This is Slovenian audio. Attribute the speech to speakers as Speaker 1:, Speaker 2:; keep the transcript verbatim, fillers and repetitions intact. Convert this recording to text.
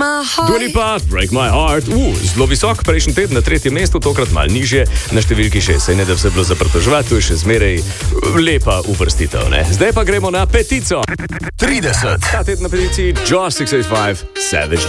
Speaker 1: my heart.
Speaker 2: Dua Lipa, Break My Heart. Uh, zelo visok, prejšnji teden na tretjem mestu, tokrat malo nižje, na številki šest. Saj ne da vse bilo za pritoževati, to je še zmeraj lepa uvrstitev, ne? Zdaj pa gremo na petico.
Speaker 3: trideset.
Speaker 2: Ta teden na peticiji Jaws šeststo osemdesiat pet, Savage